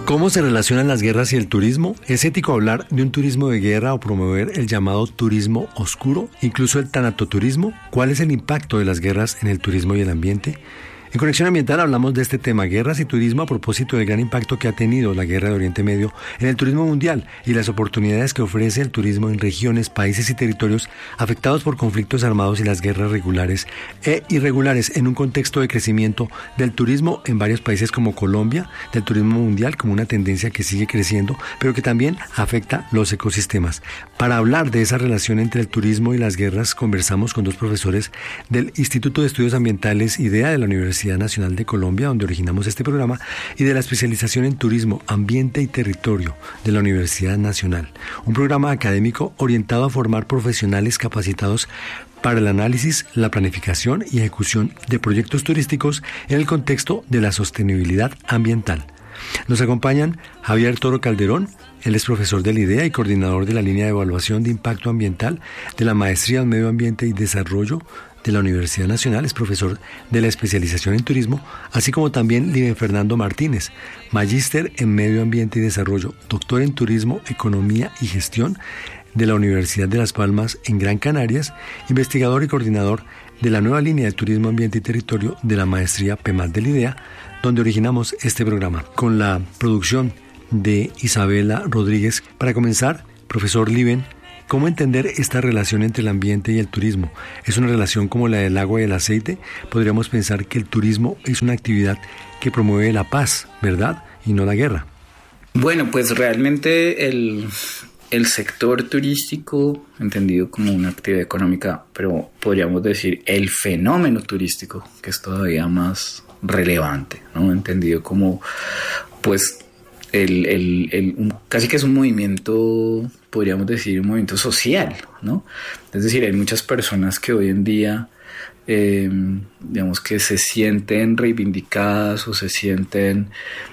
¿Cómo se relacionan las guerras y el turismo? ¿Es ético hablar de un turismo de guerra o promover el llamado turismo oscuro, incluso el tanatoturismo? ¿Cuál es el impacto de las guerras en el turismo y el ambiente? En Conexión Ambiental hablamos de este tema, guerras y turismo, a propósito del gran impacto que ha tenido la guerra de Oriente Medio en el turismo mundial y las oportunidades que ofrece el turismo en regiones, países y territorios afectados por conflictos armados y las guerras regulares e irregulares, en un contexto de crecimiento del turismo en varios países como Colombia, del turismo mundial como una tendencia que sigue creciendo, pero que también afecta los ecosistemas. Para hablar de esa relación entre el turismo y las guerras, conversamos con dos profesores del Instituto de Estudios Ambientales IDEA de la Universidad Nacional de Colombia, donde originamos este programa, y de la especialización en turismo, ambiente y territorio de la Universidad Nacional. Un programa académico orientado a formar profesionales capacitados para el análisis, la planificación y ejecución de proyectos turísticos en el contexto de la sostenibilidad ambiental. Nos acompañan Javier Toro Calderón, él es profesor del IDEA y coordinador de la línea de evaluación de impacto ambiental de la Maestría en Medio Ambiente y Desarrollo de la Universidad Nacional, es profesor de la especialización en turismo, así como también Liben Fernando Martínez, magíster en Medio Ambiente y Desarrollo, doctor en Turismo, Economía y Gestión de la Universidad de Las Palmas en Gran Canarias, investigador y coordinador de la nueva línea de Turismo, Ambiente y Territorio de la Maestría PEMAT del IDEA, donde originamos este programa, con la producción de Isabela Rodríguez. Para comenzar, profesor Liben, ¿cómo entender esta relación entre el ambiente y el turismo? ¿Es una relación como la del agua y el aceite? Podríamos pensar que el turismo es una actividad que promueve la paz, ¿verdad? Y no la guerra. Bueno, pues realmente el sector turístico, entendido como una actividad económica, pero podríamos decir el fenómeno turístico, que es todavía más relevante, ¿no? Entendido como, pues, casi que es un movimiento, podríamos decir, un movimiento social, ¿no? Es decir, hay muchas personas que hoy en día, digamos, que se sienten reivindicadas o se sienten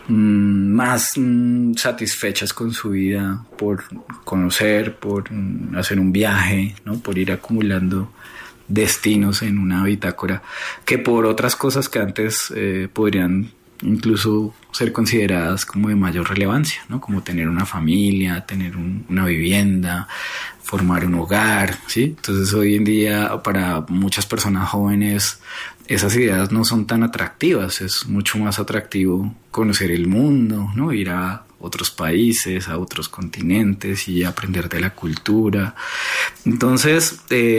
más satisfechas con su vida por conocer, por hacer un viaje, ¿no? Por ir acumulando destinos en una bitácora, que por otras cosas que antes podrían incluso ser consideradas como de mayor relevancia, ¿no? Como tener una familia, tener una vivienda, formar un hogar, ¿sí? Entonces hoy en día para muchas personas jóvenes esas ideas no son tan atractivas, es mucho más atractivo conocer el mundo, ¿no? Ir a otros países, a otros continentes y aprender de la cultura. Entonces,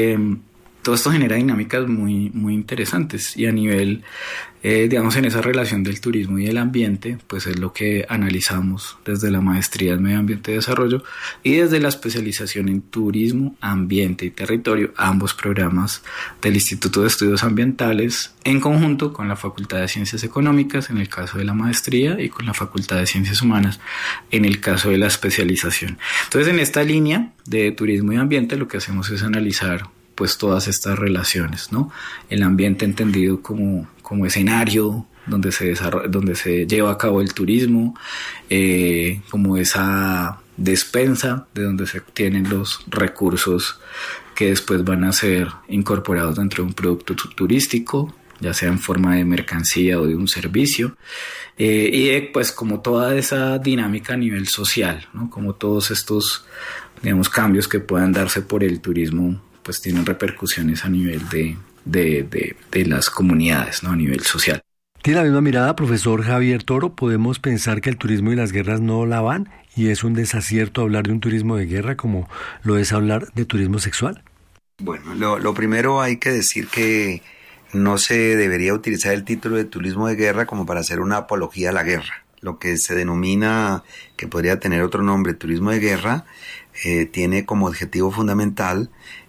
todo esto genera dinámicas muy, muy interesantes y a nivel, digamos, en esa relación del turismo y el ambiente, pues es lo que analizamos desde la maestría en Medio Ambiente y Desarrollo y desde la especialización en Turismo, Ambiente y Territorio, ambos programas del Instituto de Estudios Ambientales, en conjunto con la Facultad de Ciencias Económicas, en el caso de la maestría, y con la Facultad de Ciencias Humanas, en el caso de la especialización. Entonces, en esta línea de turismo y ambiente, lo que hacemos es analizar pues todas estas relaciones, ¿no? El ambiente entendido como escenario donde se lleva a cabo el turismo, como esa despensa de donde se obtienen los recursos que después van a ser incorporados dentro de un producto turístico, ya sea en forma de mercancía o de un servicio, y pues como toda esa dinámica a nivel social, ¿no? Como todos estos, digamos, cambios que puedan darse por el turismo pues tienen repercusiones a nivel de las comunidades, ¿no? A nivel social. ¿Tiene la misma mirada, profesor Javier Toro? ¿Podemos pensar que el turismo y las guerras no la van y es un desacierto hablar de un turismo de guerra como lo es hablar de turismo sexual? Bueno, lo primero hay que decir que no se debería utilizar el título de turismo de guerra como para hacer una apología a la guerra. Lo que se denomina, que podría tener otro nombre, turismo de guerra, tiene como objetivo fundamental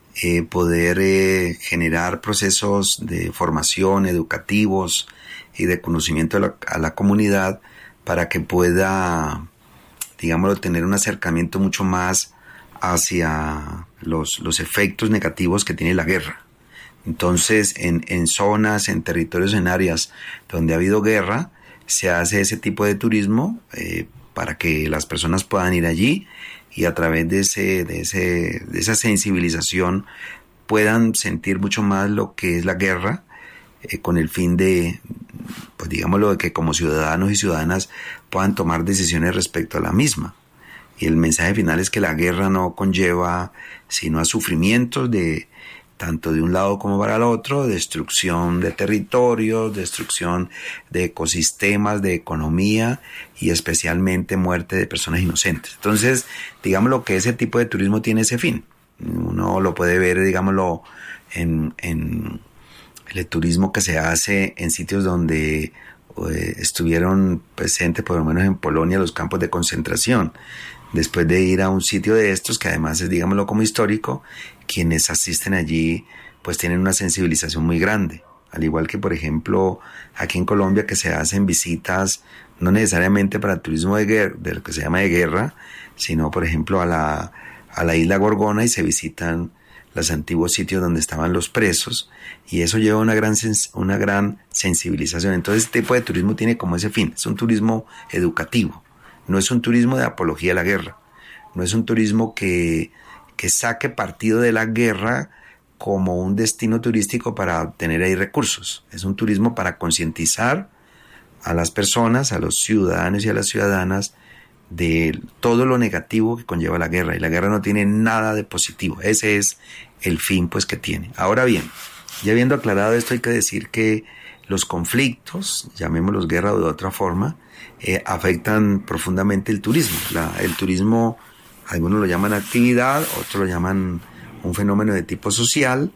poder generar procesos de formación educativos y de conocimiento a la comunidad para que pueda, digámoslo, tener un acercamiento mucho más hacia los efectos negativos que tiene la guerra. Entonces, en zonas, en territorios, en áreas donde ha habido guerra, se hace ese tipo de turismo para que las personas puedan ir allí y a través de esa sensibilización puedan sentir mucho más lo que es la guerra, con el fin de pues digámoslo, de que como ciudadanos y ciudadanas puedan tomar decisiones respecto a la misma. Y el mensaje final es que la guerra no conlleva sino a sufrimientos de tanto de un lado como para el otro, destrucción de territorios, destrucción de ecosistemas, de economía y especialmente muerte de personas inocentes. Entonces, digámoslo que ese tipo de turismo tiene ese fin. Uno lo puede ver, digámoslo, en el turismo que se hace en sitios donde estuvieron presentes, por lo menos en Polonia, los campos de concentración. Después de ir a un sitio de estos, que además es, digámoslo, como histórico, quienes asisten allí pues tienen una sensibilización muy grande. Al igual que, por ejemplo, aquí en Colombia, que se hacen visitas no necesariamente para turismo de guerra, de lo que se llama de guerra, sino, por ejemplo, a la isla Gorgona, y se visitan los antiguos sitios donde estaban los presos, y eso lleva una gran sensibilización. Entonces, este tipo de turismo tiene como ese fin, es un turismo educativo. No es un turismo de apología de la guerra, no es un turismo que saque partido de la guerra como un destino turístico para obtener ahí recursos. Es un turismo para concientizar a las personas, a los ciudadanos y a las ciudadanas de todo lo negativo que conlleva la guerra. Y la guerra no tiene nada de positivo. Ese es el fin pues que tiene. Ahora bien, ya habiendo aclarado esto, hay que decir que los conflictos, llamémoslos guerra o de otra forma, afectan profundamente el turismo. El turismo, algunos lo llaman actividad, otros lo llaman un fenómeno de tipo social.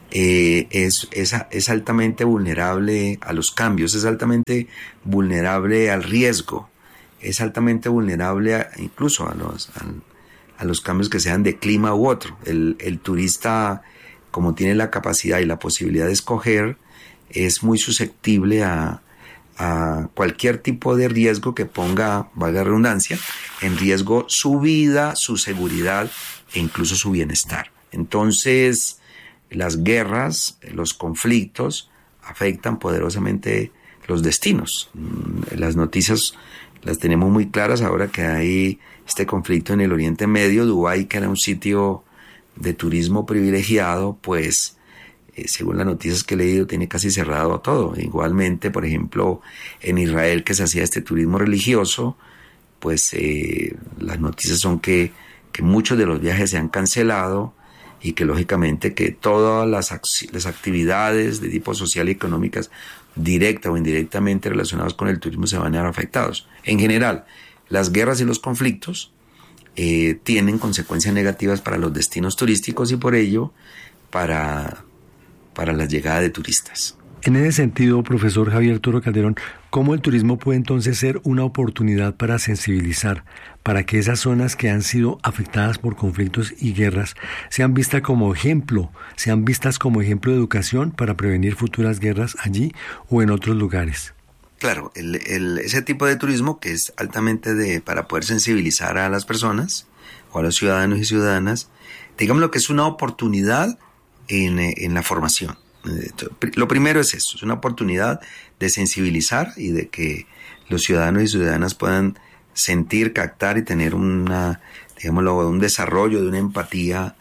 Es altamente vulnerable a los cambios, es altamente vulnerable al riesgo, es altamente vulnerable incluso a los cambios que sean de clima u otro. El turista, como tiene la capacidad y la posibilidad de escoger, es muy susceptible a cualquier tipo de riesgo que ponga, valga la redundancia, en riesgo su vida, su seguridad e incluso su bienestar. Entonces, las guerras, los conflictos afectan poderosamente los destinos. Las noticias las tenemos muy claras ahora que hay este conflicto en el Oriente Medio. Dubái, que era un sitio de turismo privilegiado, pues según las noticias que he leído, tiene casi cerrado todo. Igualmente, por ejemplo, en Israel, que se hacía este turismo religioso, pues las noticias son que muchos de los viajes se han cancelado y que lógicamente que todas las actividades de tipo social y económicas, directa o indirectamente relacionadas con el turismo, se van a ver afectados. En general, las guerras y los conflictos tienen consecuencias negativas para los destinos turísticos y por ello para la llegada de turistas. En ese sentido, profesor Javier Toro Calderón, ¿cómo el turismo puede entonces ser una oportunidad para sensibilizar, para que esas zonas que han sido afectadas por conflictos y guerras sean vistas como ejemplo de educación para prevenir futuras guerras allí o en otros lugares? Claro, ese tipo de turismo que es altamente para poder sensibilizar a las personas o a los ciudadanos y ciudadanas, digamos que es una oportunidad en la formación. Lo primero es eso, es una oportunidad de sensibilizar y de que los ciudadanos y ciudadanas puedan sentir, captar y tener un desarrollo de una empatía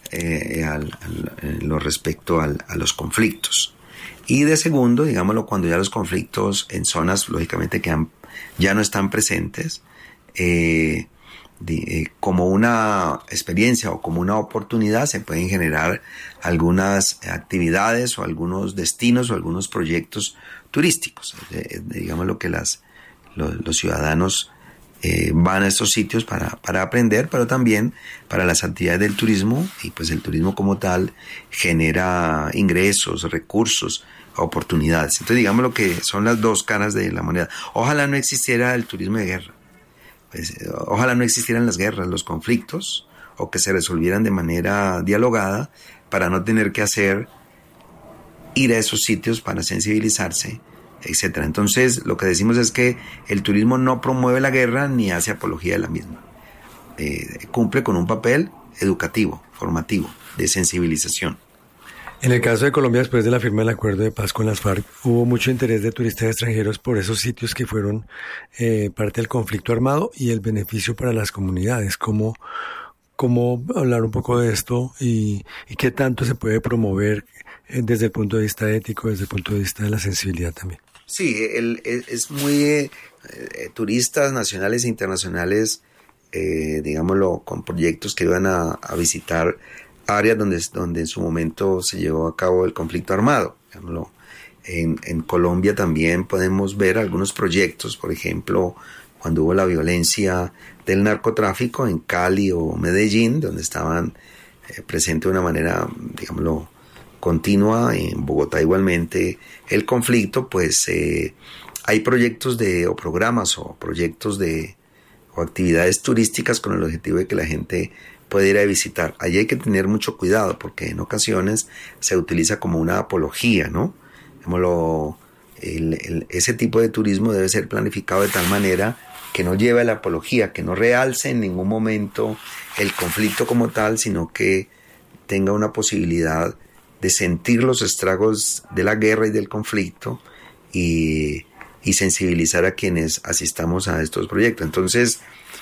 lo respecto a los conflictos. Y de segundo, digámoslo, cuando ya los conflictos en zonas lógicamente que ya no están presentes, como una experiencia o como una oportunidad se pueden generar algunas actividades o algunos destinos o algunos proyectos turísticos. Digamos lo que los ciudadanos van a estos sitios para aprender, pero también para las actividades del turismo, y pues el turismo como tal genera ingresos, recursos, oportunidades. Entonces digamos lo que son las dos caras de la moneda. Ojalá no existiera el turismo de guerra. Ojalá no existieran las guerras, los conflictos, o que se resolvieran de manera dialogada para no tener que ir a esos sitios para sensibilizarse, etc. Entonces, lo que decimos es que el turismo no promueve la guerra ni hace apología de la misma. Cumple con un papel educativo, formativo, de sensibilización. En el caso de Colombia, después de la firma del acuerdo de paz con las FARC, hubo mucho interés de turistas extranjeros por esos sitios que fueron parte del conflicto armado y el beneficio para las comunidades. ¿Cómo hablar un poco de esto y qué tanto se puede promover desde el punto de vista ético, desde el punto de vista de la sensibilidad también? Sí, es muy turistas nacionales e internacionales, digámoslo, con proyectos que iban a visitar áreas donde en su momento se llevó a cabo el conflicto armado. Digámoslo. En Colombia también podemos ver algunos proyectos, por ejemplo, cuando hubo la violencia del narcotráfico en Cali o Medellín, donde estaban presentes de una manera, digámoslo, continua, en Bogotá igualmente el conflicto, pues hay proyectos o programas o proyectos o actividades turísticas con el objetivo de que la gente pueda ir a visitar. Allí hay que tener mucho cuidado porque en ocasiones se utiliza como una apología, ¿no? Ese tipo de turismo debe ser planificado de tal manera que no lleve a la apología, que no realce en ningún momento el conflicto como tal, sino que tenga una posibilidad de sentir los estragos de la guerra y del conflicto y sensibilizar a quienes asistamos a estos proyectos. Entonces,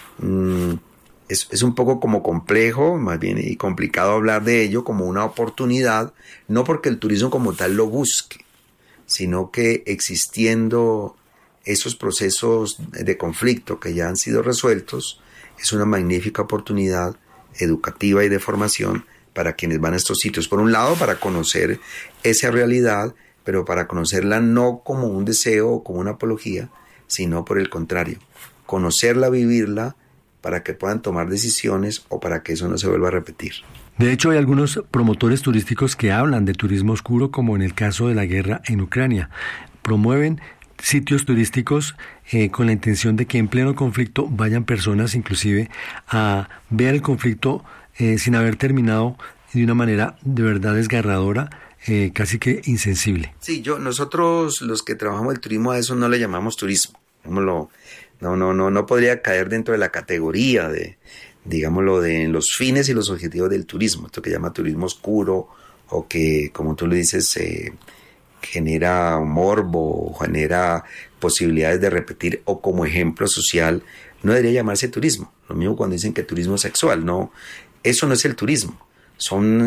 es un poco como complejo, más bien, y complicado hablar de ello como una oportunidad, no porque el turismo como tal lo busque, sino que existiendo esos procesos de conflicto que ya han sido resueltos, es una magnífica oportunidad educativa y de formación para quienes van a estos sitios. Por un lado, para conocer esa realidad, pero para conocerla no como un deseo o como una apología, sino por el contrario, conocerla, vivirla, para que puedan tomar decisiones o para que eso no se vuelva a repetir. De hecho, hay algunos promotores turísticos que hablan de turismo oscuro, como en el caso de la guerra en Ucrania. Promueven sitios turísticos con la intención de que en pleno conflicto vayan personas inclusive a ver el conflicto sin haber terminado de una manera de verdad desgarradora, casi que insensible. Sí, nosotros los que trabajamos el turismo a eso no le llamamos turismo. No podría caer dentro de la categoría digámoslo, de los fines y los objetivos del turismo, esto que llama turismo oscuro, o que, como tú le dices, genera morbo, o genera posibilidades de repetir, o como ejemplo social, no debería llamarse turismo. Lo mismo cuando dicen que turismo sexual, no, eso no es el turismo, son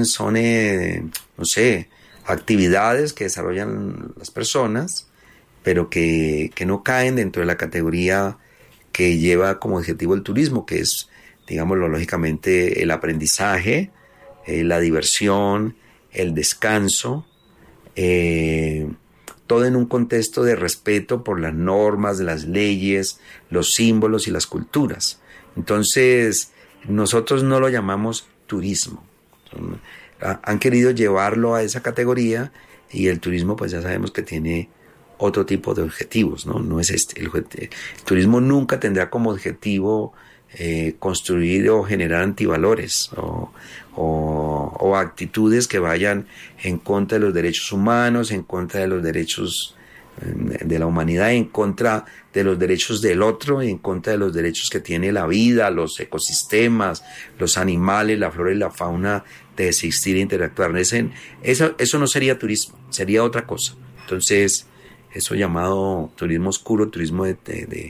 actividades que desarrollan las personas, pero que no caen dentro de la categoría que lleva como objetivo el turismo, que es, digámoslo lógicamente, el aprendizaje, la diversión, el descanso, todo en un contexto de respeto por las normas, las leyes, los símbolos y las culturas. Entonces, nosotros no lo llamamos turismo. Han querido llevarlo a esa categoría y el turismo, pues ya sabemos que tiene otro tipo de objetivos, ¿no? No es este. El turismo nunca tendrá como objetivo construir o generar antivalores o actitudes que vayan en contra de los derechos humanos, en contra de los derechos de la humanidad, en contra de los derechos del otro, en contra de los derechos que tiene la vida, los ecosistemas, los animales, la flora y la fauna, de existir e interactuar. Eso no sería turismo, sería otra cosa. Entonces, eso llamado turismo oscuro, turismo de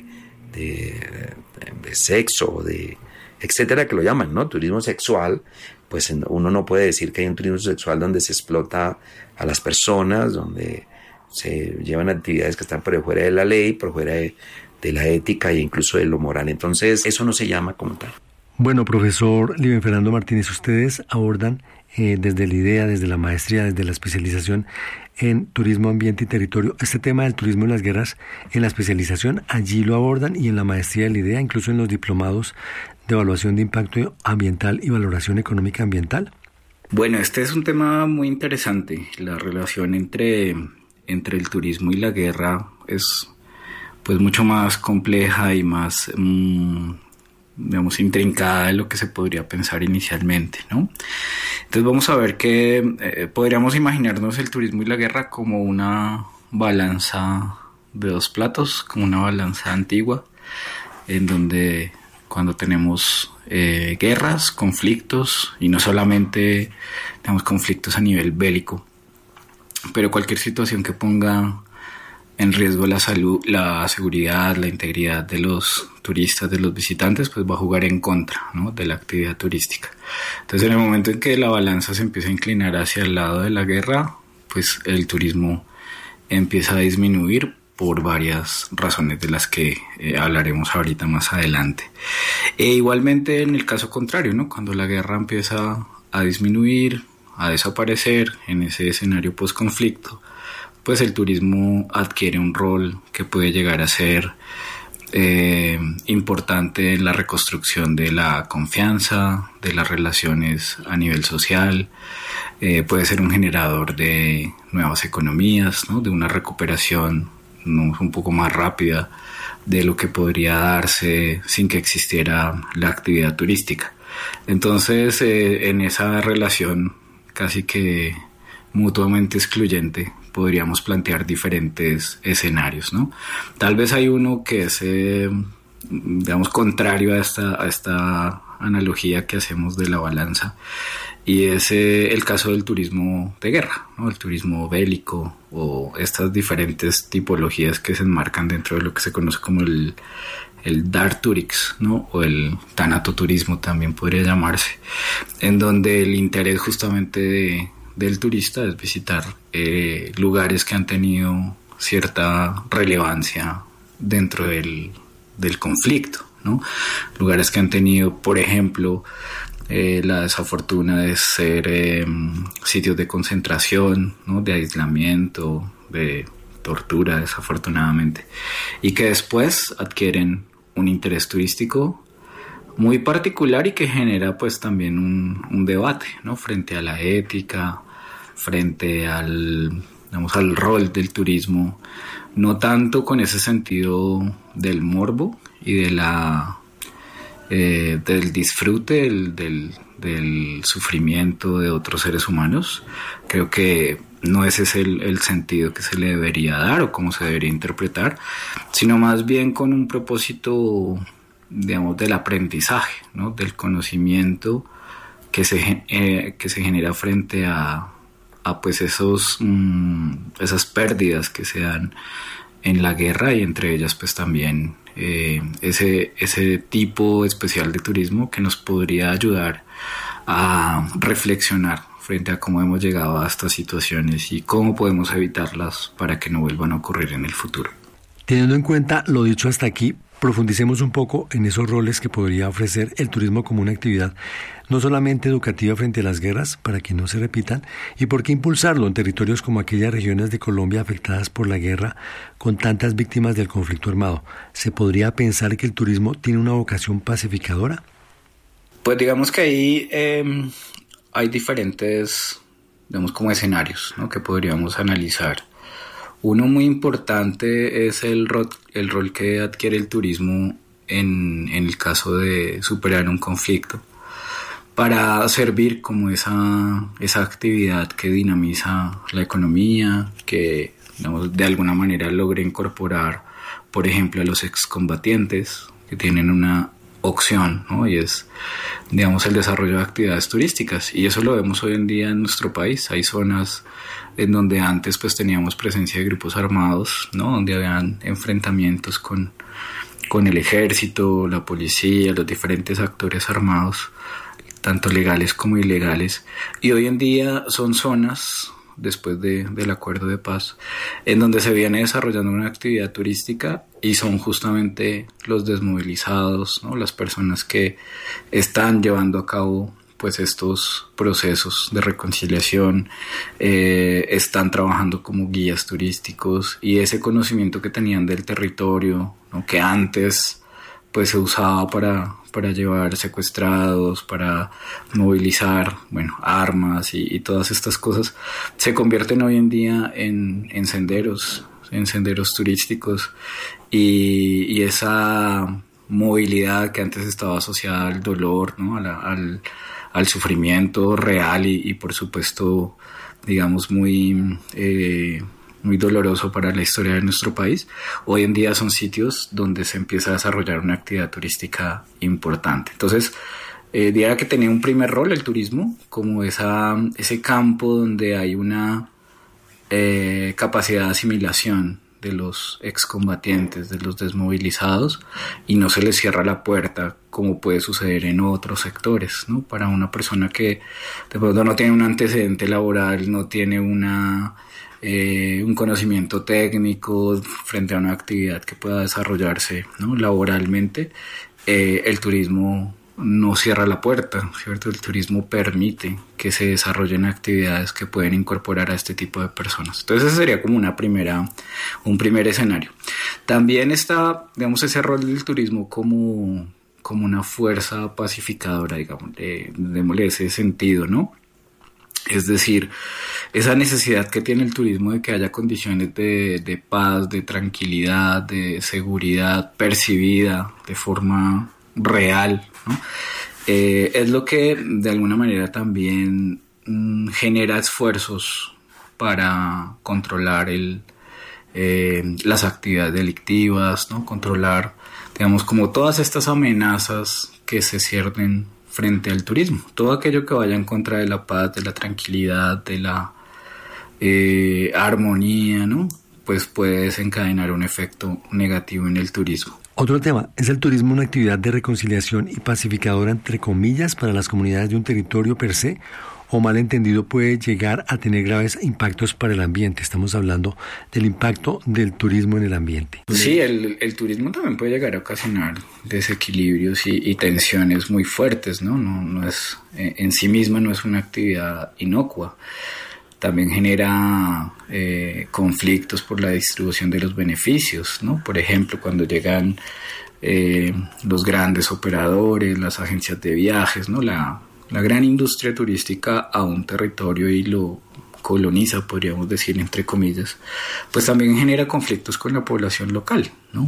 sexo, etcétera, que lo llaman, ¿no? Turismo sexual, pues uno no puede decir que hay un turismo sexual donde se explota a las personas, donde se llevan actividades que están por fuera de la ley, por fuera de la ética e incluso de lo moral. Entonces, eso no se llama como tal. Bueno, profesor Liben Fernando Martínez, ustedes abordan desde la idea, desde la maestría, desde la especialización en turismo, ambiente y territorio, este tema del turismo y las guerras. En la especialización allí lo abordan, y en la maestría de la idea, incluso en los diplomados de evaluación de impacto ambiental y valoración económica ambiental. Bueno, este es un tema muy interesante. La relación entre el turismo y la guerra es pues mucho más compleja y más digamos, intrincada de lo que se podría pensar inicialmente, ¿no? Entonces vamos a ver que podríamos imaginarnos el turismo y la guerra como una balanza de dos platos, como una balanza antigua, en donde cuando tenemos guerras, conflictos, y no solamente tenemos conflictos a nivel bélico, pero cualquier situación que ponga en riesgo la salud, la seguridad, la integridad de los turistas, de los visitantes, pues va a jugar en contra, ¿no?, de la actividad turística. Entonces, en el momento en que la balanza se empieza a inclinar hacia el lado de la guerra, pues el turismo empieza a disminuir por varias razones de las que hablaremos ahorita más adelante. E igualmente en el caso contrario, ¿no? Cuando la guerra empieza a disminuir, a desaparecer en ese escenario post-conflicto, pues el turismo adquiere un rol que puede llegar a ser importante en la reconstrucción de la confianza, de las relaciones a nivel social. Puede ser un generador de nuevas economías, ¿no? De una recuperación, ¿no?, un poco más rápida de lo que podría darse sin que existiera la actividad turística. Entonces, en esa relación casi que mutuamente excluyente, podríamos plantear diferentes escenarios, ¿no? Tal vez hay uno que es, digamos, contrario a esta analogía que hacemos de la balanza, y es el caso del turismo de guerra, ¿no? El turismo bélico, o estas diferentes tipologías que se enmarcan dentro de lo que se conoce como el Dark Tourix, ¿no? O el tanatoturismo también podría llamarse, en donde el interés justamente del turista es visitar lugares que han tenido cierta relevancia dentro del conflicto, ¿no? Lugares que han tenido, por ejemplo, la desafortuna de ser sitios de concentración, ¿no? De aislamiento, de tortura, desafortunadamente, y que después adquieren un interés turístico muy particular y que genera pues también un debate, ¿no? Frente a la ética, frente al rol del turismo, no tanto con ese sentido del morbo y de del disfrute del sufrimiento de otros seres humanos. Creo que no ese es el sentido que se le debería dar o cómo se debería interpretar, sino más bien con un propósito, digamos, del aprendizaje, ¿no? Del conocimiento que se genera frente a pues esas pérdidas que se dan en la guerra, y entre ellas pues también ese tipo especial de turismo que nos podría ayudar a reflexionar frente a cómo hemos llegado a estas situaciones y cómo podemos evitarlas para que no vuelvan a ocurrir en el futuro. Teniendo en cuenta lo dicho hasta aquí, profundicemos un poco en esos roles que podría ofrecer el turismo como una actividad no solamente educativa frente a las guerras, para que no se repitan, y por qué impulsarlo en territorios como aquellas regiones de Colombia afectadas por la guerra con tantas víctimas del conflicto armado. ¿Se podría pensar que el turismo tiene una vocación pacificadora? Pues digamos que ahí hay diferentes, digamos, como escenarios, ¿no?, que podríamos analizar. Uno muy importante es el rol que adquiere el turismo en el caso de superar un conflicto, para servir como esa actividad que dinamiza la economía, que, digamos, de alguna manera logre incorporar, por ejemplo, a los excombatientes que tienen una opción, ¿no? Y es, digamos, el desarrollo de actividades turísticas, y eso lo vemos hoy en día en nuestro país. Hay zonas en donde antes pues teníamos presencia de grupos armados, ¿no?, donde habían enfrentamientos con el ejército, la policía, los diferentes actores armados, tanto legales como ilegales, y hoy en día son zonas, después del acuerdo de paz, en donde se viene desarrollando una actividad turística, y son justamente los desmovilizados, ¿no?, las personas que están llevando a cabo pues estos procesos de reconciliación, están trabajando como guías turísticos, y ese conocimiento que tenían del territorio, ¿no?, que antes pues se usaba para llevar secuestrados, para movilizar, armas y todas estas cosas, se convierten hoy en día en senderos turísticos, y esa movilidad que antes estaba asociada al dolor, ¿no?, al sufrimiento real y por supuesto, digamos, muy doloroso para la historia de nuestro país, hoy en día son sitios donde se empieza a desarrollar una actividad turística importante. Entonces, diría que tenía un primer rol el turismo como ese campo donde hay una capacidad de asimilación de los excombatientes, de los desmovilizados, y no se les cierra la puerta como puede suceder en otros sectores, ¿no? Para una persona que de pronto no tiene un antecedente laboral, no tiene una un conocimiento técnico frente a una actividad que pueda desarrollarse, ¿no?, laboralmente, el turismo no cierra la puerta, ¿cierto? El turismo permite que se desarrollen actividades que pueden incorporar a este tipo de personas. Entonces ese sería como un primer escenario. También está, digamos, ese rol del turismo como una fuerza pacificadora, digamos, démosle ese sentido, ¿no? Es decir, esa necesidad que tiene el turismo de que haya condiciones de paz, de tranquilidad, de seguridad percibida de forma real, ¿no? Es lo que de alguna manera también genera esfuerzos para controlar las actividades delictivas, ¿no? Controlar, digamos, como todas estas amenazas que se ciernen frente al turismo, todo aquello que vaya en contra de la paz, de la tranquilidad, de la armonía, ¿no?, pues puede desencadenar un efecto negativo en el turismo. Otro tema, ¿es el turismo una actividad de reconciliación y pacificadora, entre comillas, para las comunidades de un territorio per se? ¿O malentendido puede llegar a tener graves impactos para el ambiente? Estamos hablando del impacto del turismo en el ambiente. Sí, el turismo también puede llegar a ocasionar desequilibrios y tensiones muy fuertes, ¿no? No es, en sí misma no es una actividad inocua. También genera conflictos por la distribución de los beneficios, ¿no? Por ejemplo, cuando llegan los grandes operadores, las agencias de viajes, ¿no?, la gran industria turística a un territorio y lo coloniza, podríamos decir, entre comillas, pues también genera conflictos con la población local, ¿no?